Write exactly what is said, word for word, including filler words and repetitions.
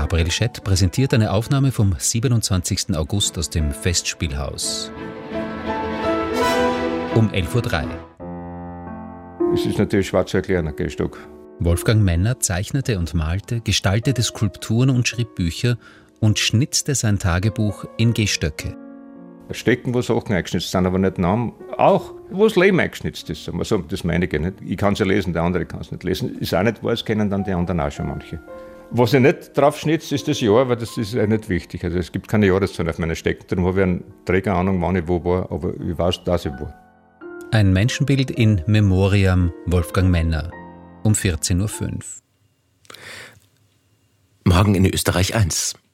Gabriel Schett präsentiert eine Aufnahme vom siebenundzwanzigsten August aus dem Festspielhaus. Um elf Uhr drei. Es ist natürlich schwer zu erklären, ein Gehstock. Wolfgang Menner zeichnete und malte, gestaltete Skulpturen und schrieb Bücher und schnitzte sein Tagebuch in Gehstöcke. Stecken, wo Sachen eingeschnitzt sind, aber nicht Namen. Auch, wo das Leben eingeschnitzt ist. Also, das meine ich nicht. Ich kann es ja lesen, der andere kann es nicht lesen. Ist auch nicht wahr, es kennen dann die anderen auch schon manche. Was ich nicht drauf schnitze, ist das Jahr, weil das ist ja nicht wichtig. Also es gibt keine Jahreszahlen auf meinen Stecken. Darum habe ich einen Träger Ahnung, wann ich wo war, aber ich weiß, dass ich war. Ein Menschenbild in Memoriam Wolfgang Menner um vierzehn Uhr fünf. Morgen in Österreich eins.